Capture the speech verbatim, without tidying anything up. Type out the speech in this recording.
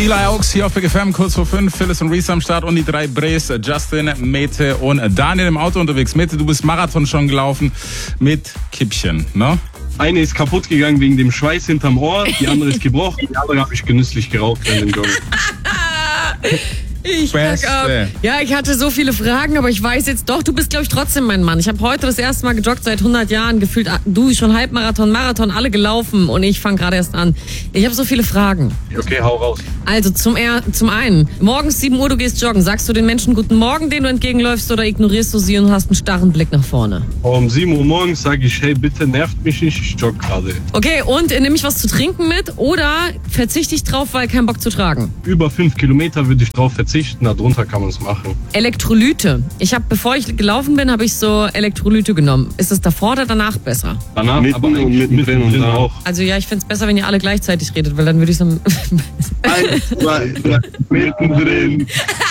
Eli Oaks hier auf Big F M, kurz vor fünf, Phyllis und Reese am Start und die drei Bres, Justin, Mete und Daniel im Auto unterwegs. Mete, du bist Marathon schon gelaufen mit Kippchen, ne? Eine ist kaputt gegangen wegen dem Schweiß hinterm Ohr, die andere ist gebrochen, die andere habe ich genüsslich geraucht während dem Joggen. Ich pack ab. Ja, ich hatte so viele Fragen, aber ich weiß jetzt doch, du bist, glaube ich, trotzdem mein Mann. Ich habe heute das erste Mal gejoggt seit hundert Jahren, gefühlt, du schon Halbmarathon, Marathon, alle gelaufen und ich fange gerade erst an. Ich habe so viele Fragen. Okay, hau raus. Also zum, er, zum einen, morgens sieben Uhr, du gehst joggen. Sagst du den Menschen guten Morgen, denen du entgegenläufst, oder ignorierst du sie und hast einen starren Blick nach vorne? Um sieben Uhr morgens sage ich, hey, bitte nervt mich nicht, ich jogge gerade. Okay, und nehme ich was zu trinken mit oder verzichte ich drauf, weil kein Bock zu tragen? Über fünf Kilometer würde ich drauf verzichten, darunter kann man es machen. Elektrolyte. Ich habe, bevor ich gelaufen bin, habe ich so Elektrolyte genommen. Ist es davor oder danach besser? Danach, mitten aber und eigentlich mittendrin mittendrin und dann auch. Also ja, ich finde es besser, wenn ihr alle gleichzeitig redet, weil dann würde ich so... Eins, zwei, drei, mittendrin.